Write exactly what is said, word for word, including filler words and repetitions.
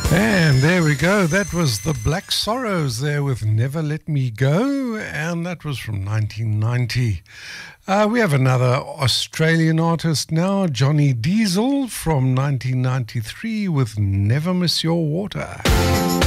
And there we go. That was the Black Sorrows there with Never Let Me Go, and that was from nineteen ninety. Uh, we have another Australian artist now, Johnny Diesel from nineteen ninety-three with Never Miss Your Water.